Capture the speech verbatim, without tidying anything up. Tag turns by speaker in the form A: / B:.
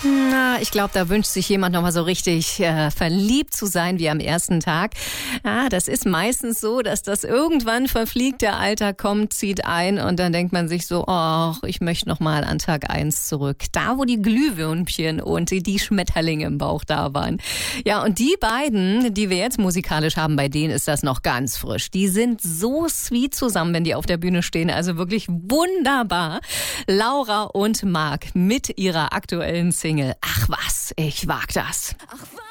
A: Na, ich glaube, da wünscht sich jemand noch mal so richtig äh, verliebt zu sein wie am ersten Tag. Ja, das ist meistens so, dass das irgendwann verfliegt, der Alltag kommt, zieht ein und dann denkt man sich so, oh, ich möchte noch mal an Tag eins zurück. Da, wo die Glühwürmchen und die Schmetterlinge im Bauch da waren. Ja, und die beiden, die wir jetzt musikalisch haben, bei denen ist das noch ganz frisch. Die sind so sweet zusammen, wenn die auf der Bühne stehen. Also wirklich wunderbar. Laura und Marc mit ihrer aktuellen Single Ach was, ich wag das. Ach was.